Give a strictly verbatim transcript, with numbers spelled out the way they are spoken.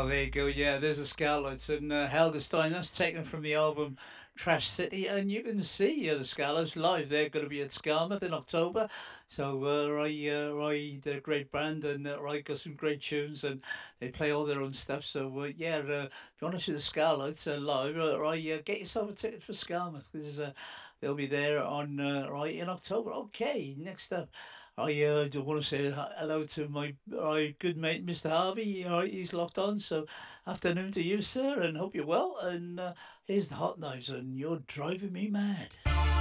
Oh, there you go. Yeah, there's the Scarlets and uh, Helga Stein. That's taken from the album Trash City, and you can see uh, the Scarlets live. They're going to be at Skarmouth in October. So, uh, Roy, uh, Roy, they're a great band, and uh, Roy got some great tunes, and they play all their own stuff. So, uh, yeah, uh, if you want to see the Scarlets uh, live, uh, Roy, uh, get yourself a ticket for Skarmouth because uh, they'll be there on uh, right in October. Okay, next up. I uh, do want to say hello to my uh, good mate, Mister Harvey. Uh, he's locked on, so afternoon to you, sir, and hope you're well. And uh, here's the Hot Knives, and you're driving me mad.